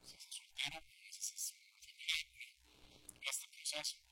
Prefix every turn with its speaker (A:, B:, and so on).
A: se hace soltero, a veces es familiar este proceso.